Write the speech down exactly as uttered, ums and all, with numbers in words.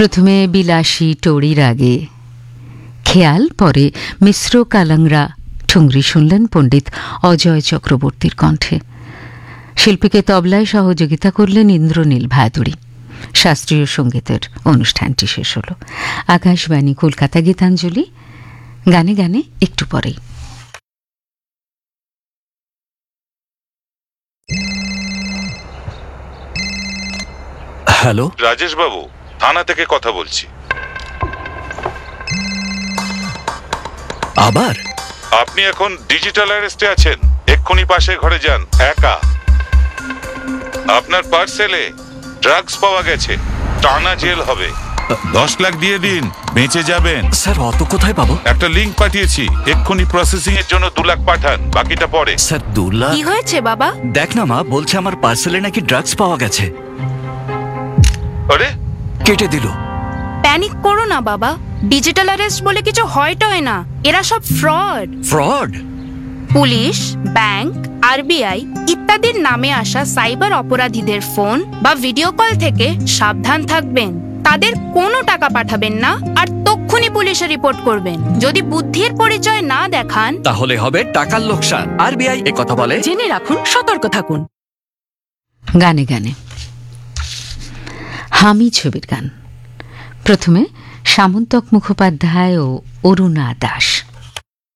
প্রথমে বিলাসী টড়ির আগে খেয়াল, পরে মিশ্র কালাংরা ঠুংরি শুনলেন পণ্ডিত অজয় চক্রবর্তীর কণ্ঠে। শিল্পীকে তবলায় সহযোগিতা করলেন ইন্দ্রনীল ভাদুড়ী। শাস্ত্রীয় সঙ্গীতের অনুষ্ঠানটি শেষ হল। আকাশবাণী কলকাতা, গীতাঞ্জলি, গানে গানে একটু পরেই। হ্যালো, রাজেশ বাবু, থানা থেকে কথা বলছি। আবার আপনি এখন ডিজিটাল অ্যারেস্টে আছেন। এক্ষুনি পাশের ঘরে যান, একা। আপনার পার্সেলে ড্রাগস পাওয়া গেছে, টানা জেল হবে। দশ লাখ দিয়ে দিন, বেঁচে যাবেন। স্যার, অত কোথায় পাবো? একটা লিংক পাঠিয়েছি, এক্ষুনি প্রসেসিং এর জন্য দু লাখ পাঠান, বাকিটা পরে। স্যার, দু লাখ? কি হয়েছে বাবা? দেখ না মা, বলছে আমার পার্সেলে নাকি ড্রাগস পাওয়া গেছে। আরে, কেটে দিল। প্যানিক করো না বাবা, ডিজিটাল অ্যারেস্ট বলে কিছু হয় টয় না, এরা সব fraud. Fraud? Police, bank, RBI ইত্যাদির নামে আসা সাইবার অপরাধীদের ফোন বা ভিডিও কল থেকে সাবধান থাকবেন। তাদের কোনো টাকা পাঠাবেন না, আর তক্ষুনি পুলিশে রিপোর্ট করবেন। যদি বুদ্ধির পরিচয় না দেখান, তাহলে হবে টাকার লোকসান। আরবিআই এ কথা বলে। জেনে রাখুন, সতর্ক থাকুন। গানে গানে হামি ছবির গান। প্রথমে সামন্তক মুখোপাধ্যায় ও অরুণা দাস।